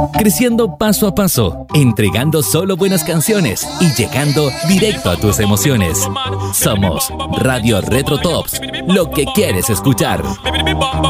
Creciendo paso a paso, entregando solo buenas canciones y llegando directo a tus emociones. Somos Radio Retro Tops, lo que quieres escuchar.